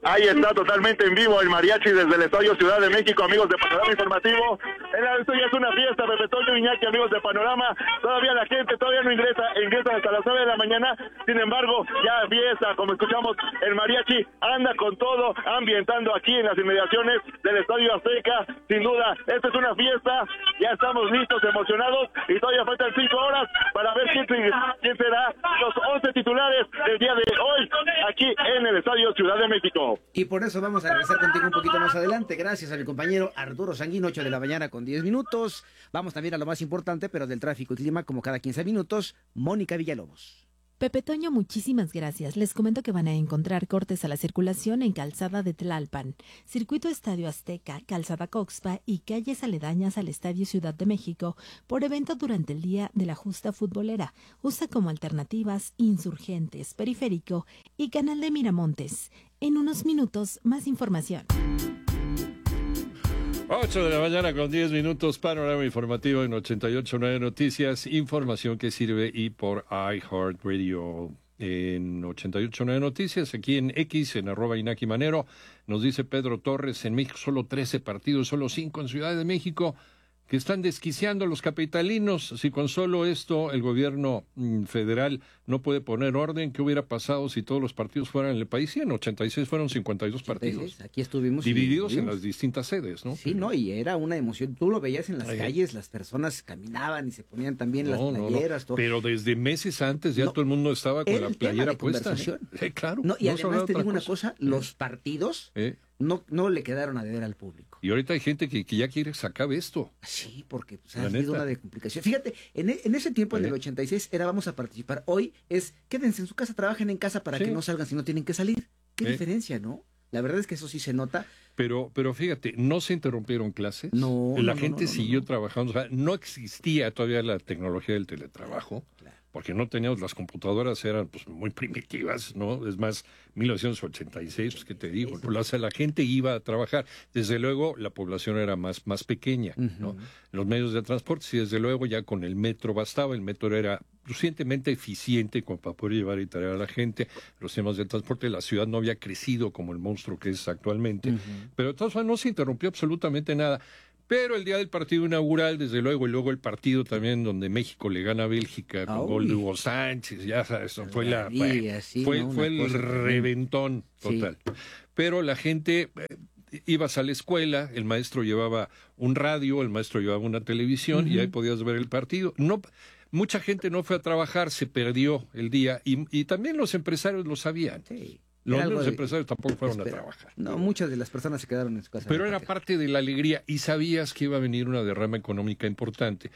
Ahí está totalmente en vivo el mariachi desde el Estadio Ciudad de México, amigos de Panorama Informativo. Esto ya es una fiesta, Pepe Toño, Iñaki, amigos de Panorama. Todavía la gente todavía no ingresan hasta las 9 de la mañana. Sin embargo, ya fiesta, como escuchamos, el mariachi anda con todo, ambientando aquí en las inmediaciones del Estadio Azteca. Sin duda, esta es una fiesta, ya estamos listos, emocionados, y todavía faltan 5 horas para ver quién será los 11 titulares del día de hoy, aquí en el Estadio Ciudad de México. Y por eso vamos a regresar contigo un poquito más adelante. Gracias a mi compañero Arturo Sanguín, 8 de la mañana con 10 minutos. Vamos también a lo más importante, pero del tráfico y clima, como cada 15 minutos, Mónica Villalobos. Pepe Toño, muchísimas gracias. Les comento que van a encontrar cortes a la circulación en Calzada de Tlalpan, Circuito Estadio Azteca, Calzada Coxpa y calles aledañas al Estadio Ciudad de México por evento durante el día de la justa futbolera. Usa como alternativas Insurgentes, Periférico y Canal de Miramontes. En unos minutos, más información. 8 de la mañana con 10 minutos, panorama informativo en 88.9 Noticias, información que sirve y por iHeartRadio en 88.9 Noticias, aquí en X, en @Inaki Manero, nos dice Pedro Torres, en México solo 13 partidos, solo 5 en Ciudad de México, que están desquiciando a los capitalinos. Si con solo esto el gobierno federal no puede poner orden, ¿qué hubiera pasado si todos los partidos fueran en el país? Sí, en 86 fueron 52 partidos. Aquí estuvimos. Divididos en las distintas sedes, ¿no? Sí, no, y era una emoción. Tú lo veías en las calles, las personas caminaban y se ponían también las playeras. Todo. Pero desde meses antes ya todo el mundo estaba con la playera puesta. Claro. No, y además te digo una cosa, los partidos no le quedaron a deber al público. Y ahorita hay gente que ya quiere que se acabe esto. Sí, porque ha habido una complicación. Fíjate, en ese tiempo, en el 86, era vamos a participar. Hoy es quédense en su casa, trabajen en casa para que no salgan si no tienen que salir. ¿Qué diferencia, no? La verdad es que eso sí se nota. Pero fíjate, no se interrumpieron clases. No. La gente siguió trabajando. O sea, no existía todavía la tecnología del teletrabajo. Claro. Porque no teníamos, las computadoras eran pues muy primitivas, ¿no? Es más, 1986, pues qué te digo, pues, la gente iba a trabajar. Desde luego la población era más pequeña, ¿no? Los medios de transporte, sí, desde luego ya con el metro bastaba, el metro era suficientemente eficiente como para poder llevar y traer a la gente. Los temas de transporte, la ciudad no había crecido como el monstruo que es actualmente, pero de todas formas no se interrumpió absolutamente nada. Pero el día del partido inaugural, desde luego, y luego el partido también donde México le gana a Bélgica con gol de Hugo Sánchez, ya sabes, fue el reventón total. Sí. Pero la gente ibas a la escuela, el maestro llevaba un radio, el maestro llevaba una televisión y ahí podías ver el partido. No, mucha gente no fue a trabajar, se perdió el día y también los empresarios lo sabían. Sí. Los empresarios tampoco fueron a trabajar. No, muchas de las personas se quedaron en su casa. Pero era parte de la alegría y sabías que iba a venir una derrama económica importante.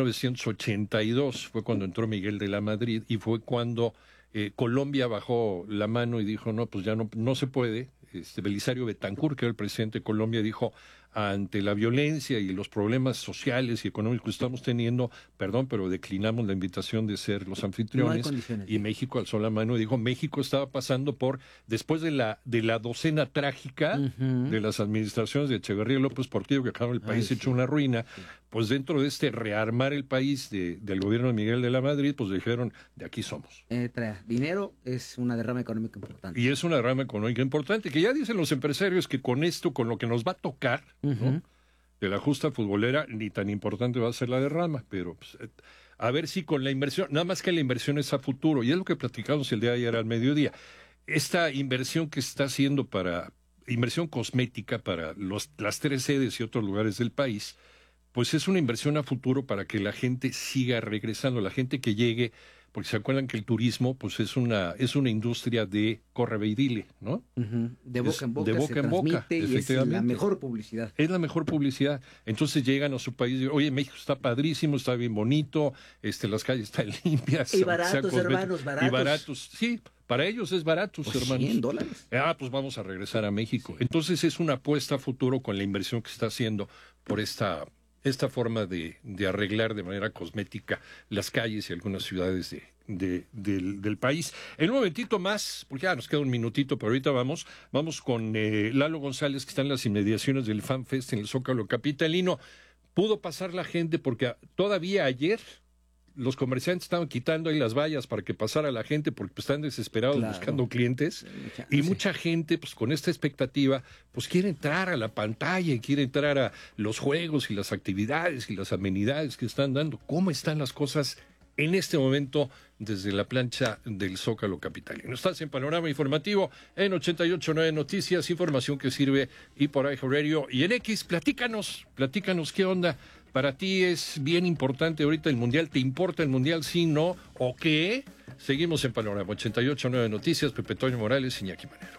1982 fue cuando entró Miguel de la Madrid y fue cuando Colombia bajó la mano y dijo, no, pues ya no se puede. Belisario Betancur, que era el presidente de Colombia, dijo, ante la violencia y los problemas sociales y económicos que estamos teniendo, perdón, pero declinamos la invitación de ser los anfitriones, y México alzó la mano y dijo, México estaba pasando por, después de la docena trágica de las administraciones de Echeverría y López Portillo, que dejaron el país hecho una ruina, pues dentro de rearmar el país del gobierno de Miguel de la Madrid, pues dijeron, de aquí somos. Dinero es una derrama económica importante. Y es una derrama económica importante, que ya dicen los empresarios que con esto, con lo que nos va a tocar, ¿no? De la justa futbolera, ni tan importante va a ser la derrama, pero pues, a ver si con la inversión, nada más que la inversión es a futuro, y es lo que platicamos el día de ayer al mediodía, esta inversión que está haciendo inversión cosmética para las 3 sedes y otros lugares del país, pues es una inversión a futuro para que la gente siga regresando, la gente que llegue, porque se acuerdan que el turismo pues es una industria de corre ve y dile, ¿no? De boca en boca, de boca en boca, y es la mejor publicidad. Es la mejor publicidad. Entonces llegan a su país y oye, México está padrísimo, está bien bonito, las calles están limpias. Y baratos, hermanos, baratos. Y baratos, sí, para ellos es baratos, pues hermanos. $100. Pues vamos a regresar a México. Sí. Entonces es una apuesta a futuro con la inversión que está haciendo por esta forma de arreglar de manera cosmética las calles y algunas ciudades del país. En un momentito más, porque ya nos queda un minutito, pero ahorita vamos con Lalo González, que está en las inmediaciones del FanFest en el Zócalo capitalino. Pudo pasar la gente porque todavía ayer los comerciantes estaban quitando ahí las vallas para que pasara la gente porque pues, están desesperados buscando clientes. Mucha gente, pues con esta expectativa, pues quiere entrar a la pantalla y quiere entrar a los juegos y las actividades y las amenidades que están dando. ¿Cómo están las cosas en este momento desde la plancha del Zócalo capitalino? Estás en Panorama Informativo en 88.9 Noticias, información que sirve y por iHeartRadio y en X. Platícanos qué onda. Para ti es bien importante ahorita el Mundial. ¿Te importa el Mundial, sí, no o qué? Seguimos en Panorama 88.9 Noticias. Pepe Toño Morales, Iñaki Manero.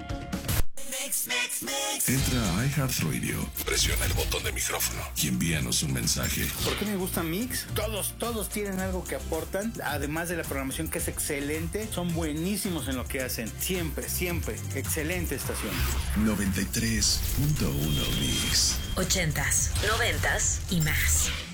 Entra a iHeartRadio, presiona el botón de micrófono y envíanos un mensaje. ¿Por qué me gusta Mix? Todos tienen algo que aportan, además de la programación que es excelente, son buenísimos en lo que hacen. Siempre, excelente estación. 93.1 Mix. 80s, 90s y más.